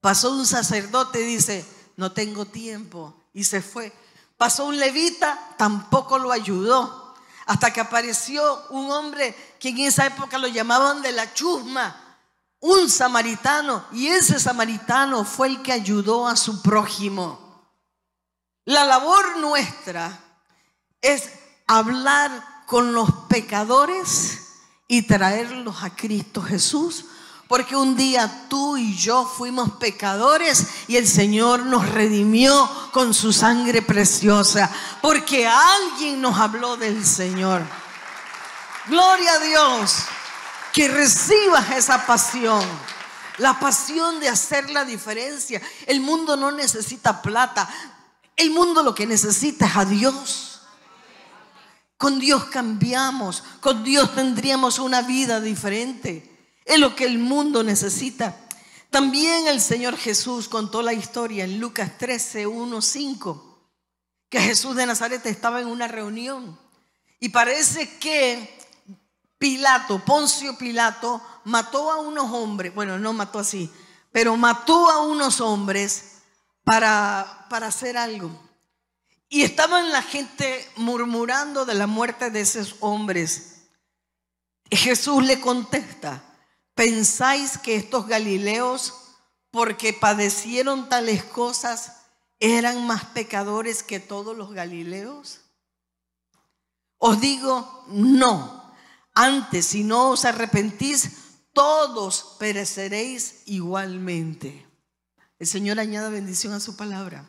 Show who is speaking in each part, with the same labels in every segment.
Speaker 1: Pasó un sacerdote y dice, no tengo tiempo, y se fue. Pasó un levita, tampoco lo ayudó, hasta que apareció un hombre que en esa época lo llamaban de la chusma, un samaritano, y ese samaritano fue el que ayudó a su prójimo. La labor nuestra es hablar con los pecadores y traerlos a Cristo Jesús, porque un día tú y yo fuimos pecadores y el Señor nos redimió con su sangre preciosa, porque alguien nos habló del Señor. Gloria a Dios, que recibas esa pasión, la pasión de hacer la diferencia. El mundo no necesita plata, el mundo lo que necesita es a Dios. Con Dios cambiamos, con Dios tendríamos una vida diferente. Es lo que el mundo necesita. También el Señor Jesús contó la historia en Lucas 13, 1, 5, que Jesús de Nazaret estaba en una reunión y parece que Poncio Pilato mató a unos hombres. Bueno, no mató así, pero mató a unos hombres para hacer algo. Y estaban la gente murmurando de la muerte de esos hombres. Y Jesús le contesta, ¿pensáis que estos galileos, porque padecieron tales cosas, eran más pecadores que todos los galileos? Os digo, no. Antes, si no os arrepentís, todos pereceréis igualmente. El Señor añada bendición a su palabra.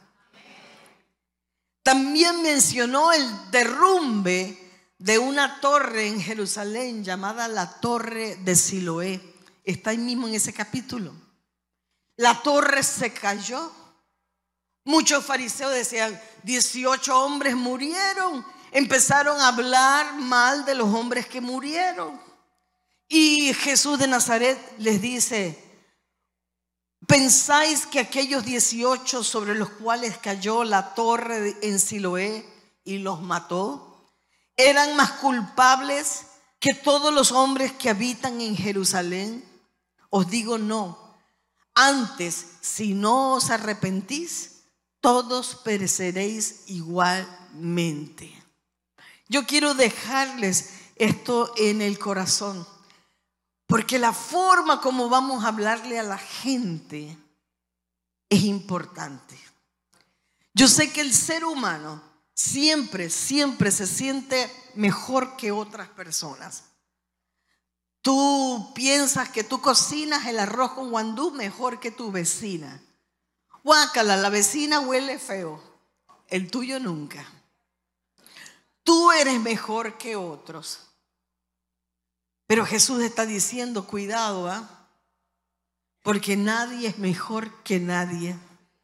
Speaker 1: También mencionó el derrumbe de una torre en Jerusalén llamada la Torre de Siloé. Está ahí mismo en ese capítulo. La torre se cayó. Muchos fariseos decían, 18 hombres murieron. Empezaron a hablar mal de los hombres que murieron. Y Jesús de Nazaret les dice, ¿pensáis que aquellos 18 sobre los cuales cayó la torre en Siloé y los mató, eran más culpables que todos los hombres que habitan en Jerusalén? Os digo no. Antes, si no os arrepentís, todos pereceréis igualmente. Yo quiero dejarles esto en el corazón, porque la forma como vamos a hablarle a la gente es importante. Yo sé que el ser humano siempre se siente mejor que otras personas. Tú piensas que tú cocinas el arroz con guandú mejor que tu vecina. Guácala, la vecina huele feo, el tuyo nunca. Tú eres mejor que otros. Pero Jesús está diciendo, cuidado, porque nadie es mejor que nadie.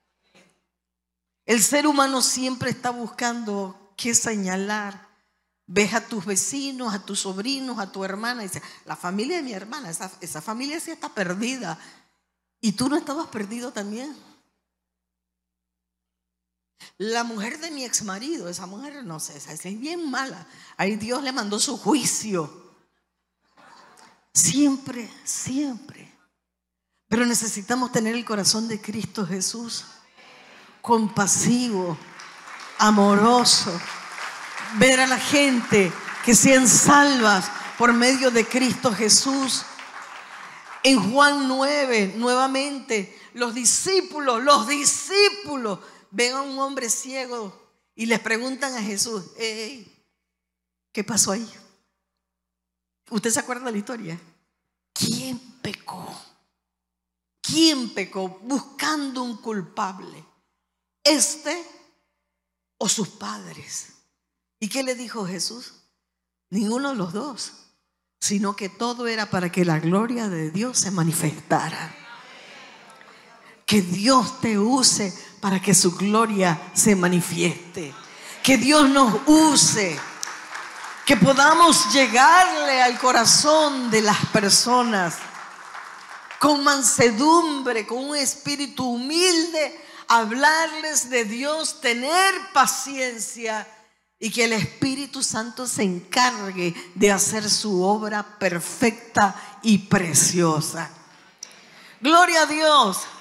Speaker 1: El ser humano siempre está buscando qué señalar. Ves a tus vecinos, a tus sobrinos, a tu hermana y dices, la familia de mi hermana, esa familia sí está perdida. ¿Y tú no estabas perdido también? La mujer de mi exmarido, esa mujer no sé, esa es bien mala. Ahí Dios le mandó su juicio. Siempre. Pero necesitamos tener el corazón de Cristo Jesús, compasivo, amoroso, ver a la gente que sean salvas por medio de Cristo Jesús. En Juan 9, nuevamente, los discípulos ven a un hombre ciego y les preguntan a Jesús, ¿qué pasó ahí? ¿Usted se acuerda de la historia? ¿Quién pecó? ¿Quién pecó? Buscando un culpable, ¿este o sus padres? ¿Y qué le dijo Jesús? Ninguno de los dos, sino que todo era para que la gloria de Dios se manifestara. Que Dios te use para que su gloria se manifieste. Que Dios nos use, que podamos llegarle al corazón de las personas con mansedumbre, con un espíritu humilde, hablarles de Dios, tener paciencia y que el Espíritu Santo se encargue de hacer su obra perfecta y preciosa. Gloria a Dios.